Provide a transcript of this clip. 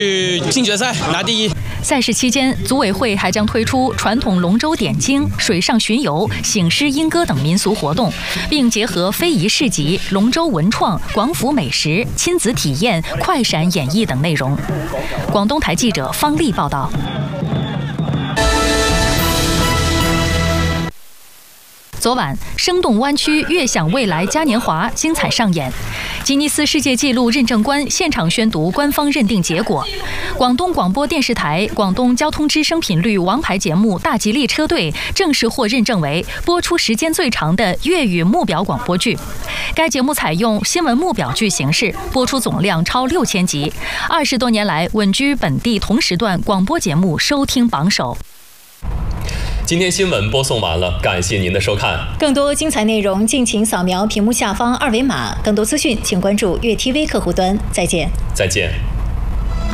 进决赛拿第一。 赛事期间，组委会还将推出传统龙舟点睛、水上巡游、醒狮莺歌等民俗活动，并结合非遗市集、龙舟文创、广府美食、亲子体验、快闪演绎等内容。广东台记者方丽报道。昨晚，生动湾区悦享未来嘉年华精彩上演，吉尼斯世界纪录认证官现场宣读官方认定结果。广东广播电视台广东交通之声频率王牌节目《大吉利车队》正式获认证为播出时间最长的粤语目表广播剧。该节目采用新闻目表剧形式，播出总量超6000集，20多年来稳居本地同时段广播节目收听榜首。 今天新闻播送完了，感谢您的收看。 更多精彩内容，敬请扫描屏幕下方2维码。更多资讯，请关注粤 TV 客户端。再见。 再见。